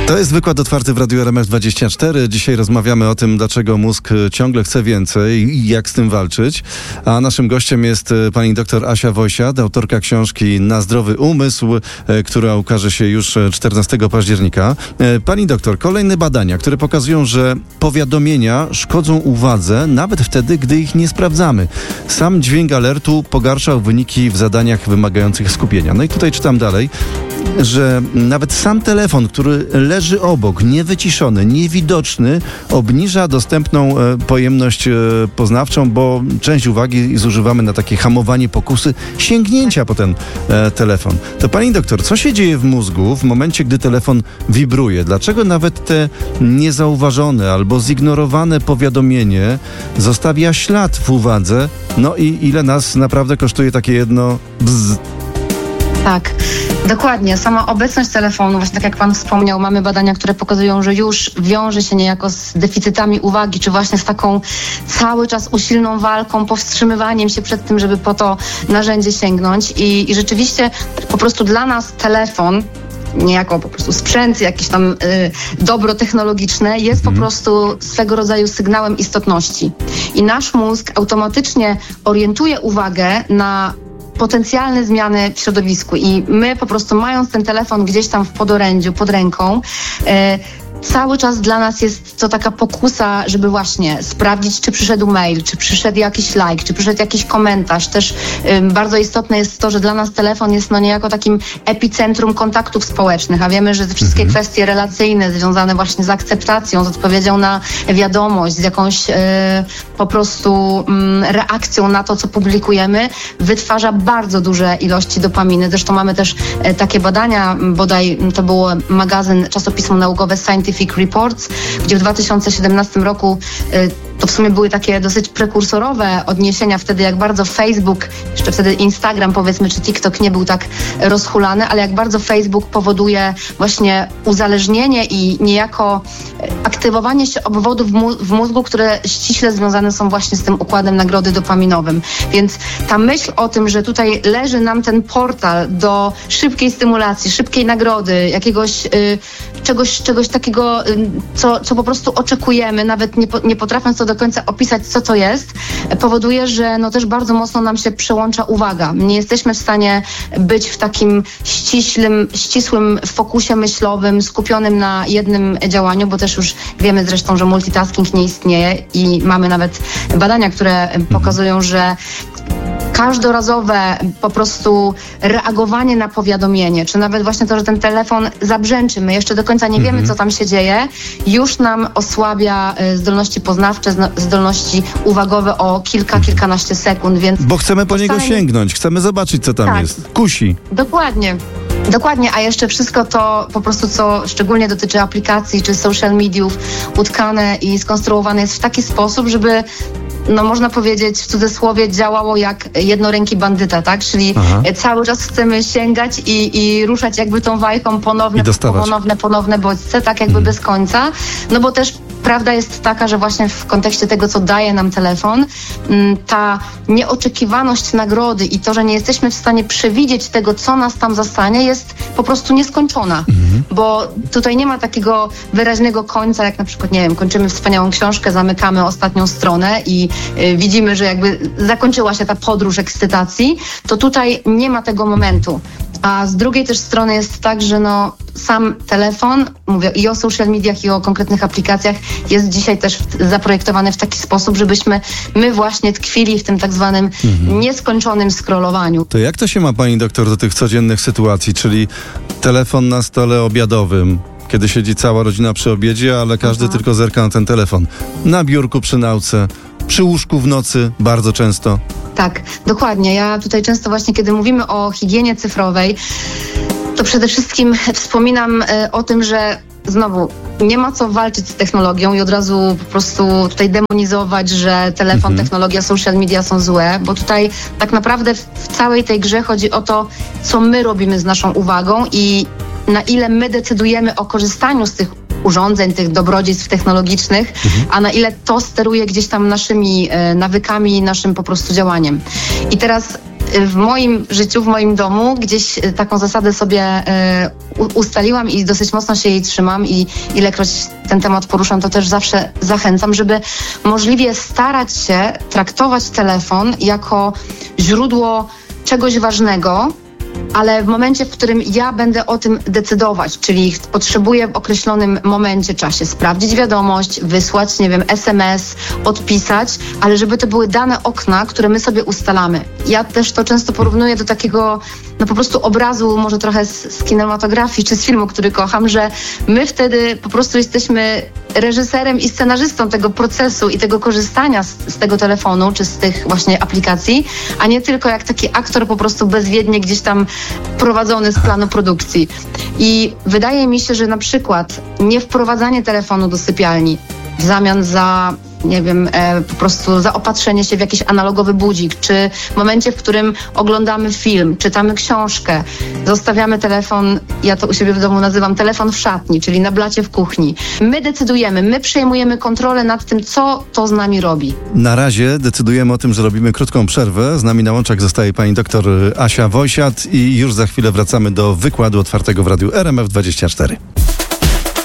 To jest wykład otwarty w Radiu RMF24. Dzisiaj rozmawiamy o tym, dlaczego mózg ciągle chce więcej i jak z tym walczyć. A naszym gościem jest pani dr Asia Wojsiad, autorka książki Na zdrowy umysł, która ukaże się już 14 października. Pani doktor, kolejne badania, które pokazują, że powiadomienia szkodzą uwadze nawet wtedy, gdy ich nie sprawdzamy. Sam dźwięk alertu pogarszał wyniki w zadaniach wymagających skupienia. No i tutaj czytam dalej, że nawet sam telefon, który leży obok, niewyciszony, niewidoczny, obniża dostępną pojemność poznawczą, bo część uwagi zużywamy na takie hamowanie pokusy sięgnięcia po ten telefon. To pani doktor, co się dzieje w mózgu w momencie, gdy telefon wibruje? Dlaczego nawet te niezauważone albo zignorowane powiadomienie zostawia ślad w uwadze? No i ile nas naprawdę kosztuje takie jedno bzz? Tak, dokładnie. Sama obecność telefonu, właśnie tak jak pan wspomniał, mamy badania, które pokazują, że już wiąże się niejako z deficytami uwagi, czy właśnie z taką cały czas usilną walką, powstrzymywaniem się przed tym, żeby po to narzędzie sięgnąć. I rzeczywiście po prostu dla nas telefon, niejako po prostu sprzęt, jakieś tam dobro technologiczne jest po prostu swego rodzaju sygnałem istotności. I nasz mózg automatycznie orientuje uwagę na potencjalne zmiany w środowisku i my po prostu, mając ten telefon gdzieś tam w podorędziu, pod ręką, cały czas dla nas jest to taka pokusa, żeby właśnie sprawdzić, czy przyszedł mail, czy przyszedł jakiś like, czy przyszedł jakiś komentarz. Też bardzo istotne jest to, że dla nas telefon jest niejako takim epicentrum kontaktów społecznych, a wiemy, że te wszystkie kwestie relacyjne związane właśnie z akceptacją, z odpowiedzią na wiadomość, z jakąś po prostu reakcją na to, co publikujemy, wytwarza bardzo duże ilości dopaminy. Zresztą mamy też takie badania, bodaj to było magazyn, czasopismo naukowe Scientific Reports, gdzie w 2017 roku to w sumie były takie dosyć prekursorowe odniesienia wtedy, jak bardzo Facebook, jeszcze wtedy Instagram powiedzmy, czy TikTok nie był tak rozhulany, ale jak bardzo Facebook powoduje właśnie uzależnienie i niejako aktywowanie się obwodów w mózgu, które ściśle związane są właśnie z tym układem nagrody dopaminowym. Więc ta myśl o tym, że tutaj leży nam ten portal do szybkiej stymulacji, szybkiej nagrody, jakiegoś czegoś takiego, co po prostu oczekujemy, nawet nie potrafiąc to do końca opisać, co to jest, powoduje, że no też bardzo mocno nam się przełącza uwaga. Nie jesteśmy w stanie być w takim ścisłym fokusie myślowym, skupionym na jednym działaniu, bo też już wiemy zresztą, że multitasking nie istnieje i mamy nawet badania, które pokazują, że każdorazowe po prostu reagowanie na powiadomienie, czy nawet właśnie to, że ten telefon zabrzęczy, my jeszcze do końca nie wiemy, co tam się dzieje, już nam osłabia zdolności poznawcze, zdolności uwagowe o kilkanaście sekund, więc... Bo chcemy po niego sięgnąć, chcemy zobaczyć, co tam jest. Kusi. Dokładnie, a jeszcze wszystko to po prostu, co szczególnie dotyczy aplikacji czy social mediów, utkane i skonstruowane jest w taki sposób, żeby można powiedzieć w cudzysłowie działało jak jednoręki bandyta, tak? Czyli cały czas chcemy sięgać i ruszać jakby tą wajchą ponowne bodźce, tak jakby bez końca. No bo też prawda jest taka, że właśnie w kontekście tego, co daje nam telefon, ta nieoczekiwaność nagrody i to, że nie jesteśmy w stanie przewidzieć tego, co nas tam zastanie, jest po prostu nieskończona. Bo tutaj nie ma takiego wyraźnego końca, jak na przykład, nie wiem, kończymy wspaniałą książkę, zamykamy ostatnią stronę i widzimy, że jakby zakończyła się ta podróż ekscytacji, to tutaj nie ma tego momentu. A z drugiej też strony jest tak, że sam telefon, mówię i o social mediach, i o konkretnych aplikacjach, jest dzisiaj też zaprojektowany w taki sposób, żebyśmy my właśnie tkwili w tym tak zwanym nieskończonym scrollowaniu. To jak to się ma, pani doktor, do tych codziennych sytuacji, czyli telefon na stole obiadowym, kiedy siedzi cała rodzina przy obiedzie, ale każdy tylko zerka na ten telefon, na biurku przy nauce, przy łóżku w nocy, bardzo często. Tak, dokładnie. Ja tutaj często właśnie, kiedy mówimy o higienie cyfrowej, to przede wszystkim wspominam o tym, że znowu nie ma co walczyć z technologią i od razu po prostu tutaj demonizować, że telefon, technologia, social media są złe, bo tutaj tak naprawdę w całej tej grze chodzi o to, co my robimy z naszą uwagą i na ile my decydujemy o korzystaniu z tych urządzeń, tych dobrodziejstw technologicznych, a na ile to steruje gdzieś tam naszymi nawykami, naszym po prostu działaniem. I teraz w moim życiu, w moim domu gdzieś taką zasadę sobie ustaliłam i dosyć mocno się jej trzymam i ilekroć ten temat poruszam, to też zawsze zachęcam, żeby możliwie starać się traktować telefon jako źródło czegoś ważnego, ale w momencie, w którym ja będę o tym decydować, czyli potrzebuję w określonym momencie, czasie sprawdzić wiadomość, wysłać, nie wiem, SMS, odpisać, ale żeby to były dane okna, które my sobie ustalamy. Ja też to często porównuję do takiego, no po prostu obrazu, może trochę z kinematografii czy z filmu, który kocham, że my wtedy po prostu jesteśmy reżyserem i scenarzystą tego procesu i tego korzystania z tego telefonu, czy z tych właśnie aplikacji, a nie tylko jak taki aktor po prostu bezwiednie gdzieś tam prowadzony z planu produkcji. I wydaje mi się, że na przykład nie wprowadzanie telefonu do sypialni w zamian za, nie wiem, po prostu zaopatrzenie się w jakiś analogowy budzik, czy w momencie, w którym oglądamy film, czytamy książkę, zostawiamy telefon, ja to u siebie w domu nazywam telefon w szatni, czyli na blacie w kuchni. My decydujemy, my przejmujemy kontrolę nad tym, co to z nami robi. Na razie decydujemy o tym, że robimy krótką przerwę. Z nami na łączach zostaje pani doktor Asia Wojsiat i już za chwilę wracamy do wykładu otwartego w Radiu RMF24.